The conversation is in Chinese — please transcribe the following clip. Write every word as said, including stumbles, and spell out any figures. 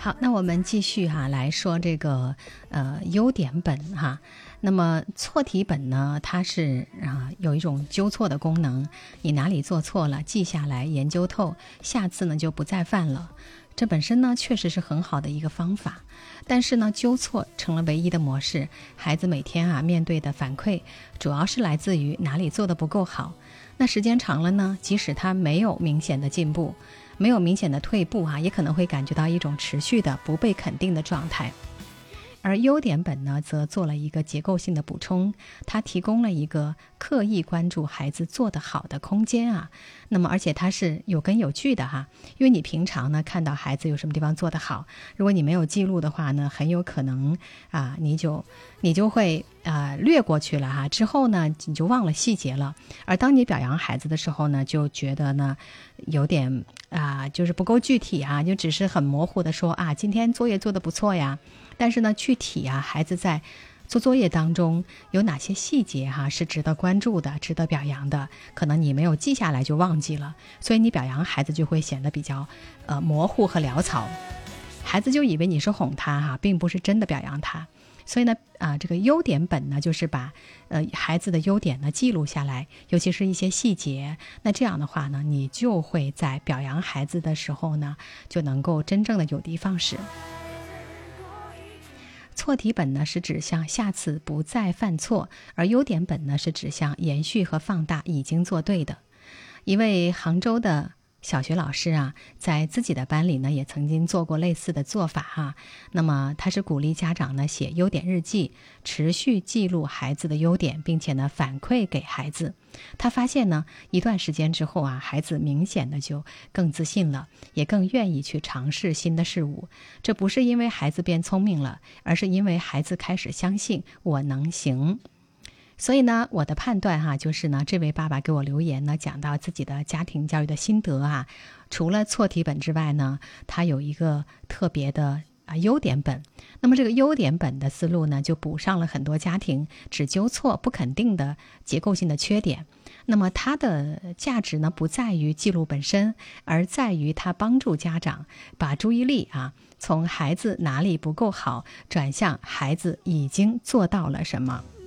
好，那我们继续哈、来说这个呃优点本哈。那么错题本呢，它是啊有一种纠错的功能，你哪里做错了，记下来研究透，下次呢就不再犯了。这本身呢确实是很好的一个方法，但是呢纠错成了唯一的模式，孩子每天啊面对的反馈主要是来自于哪里做得不够好。那时间长了呢，即使他没有明显的进步，没有明显的退步啊，也可能会感觉到一种持续的不被肯定的状态。而优点本呢，则做了一个结构性的补充，它提供了一个刻意关注孩子做得好的空间啊。那么，而且它是有根有据的哈，因为你平常呢看到孩子有什么地方做得好，如果你没有记录的话呢，很有可能啊，你就你就会啊略过去了哈，之后呢你就忘了细节了。而当你表扬孩子的时候呢，就觉得呢有点啊就是不够具体啊，就只是很模糊的说啊今天作业做得不错呀。但是呢，具体啊，孩子在做作业当中有哪些细节哈、啊、是值得关注的、值得表扬的，可能你没有记下来就忘记了，所以你表扬孩子就会显得比较呃模糊和潦草，孩子就以为你是哄他哈、啊，并不是真的表扬他。所以呢，啊，这个优点本呢，就是把呃孩子的优点呢记录下来，尤其是一些细节。那这样的话呢，你就会在表扬孩子的时候呢，就能够真正的有的放矢。错题本呢是指向下次不再犯错，而优点本呢是指向延续和放大已经做对的。一位杭州的小学老师啊，在自己的班里呢也曾经做过类似的做法哈、啊。那么他是鼓励家长呢写优点日记，持续记录孩子的优点，并且呢反馈给孩子。他发现呢一段时间之后啊，孩子明显的就更自信了，也更愿意去尝试新的事物。这不是因为孩子变聪明了，而是因为孩子开始相信我能行。所以呢，我的判断哈、啊，就是呢，这位爸爸给我留言呢，讲到自己的家庭教育的心得啊，除了错题本之外呢，他有一个特别的啊优点本。那么这个优点本的思路呢，就补上了很多家庭只纠错不肯定的结构性的缺点。那么它的价值呢，不在于记录本身，而在于它帮助家长把注意力啊，从孩子哪里不够好，转向孩子已经做到了什么。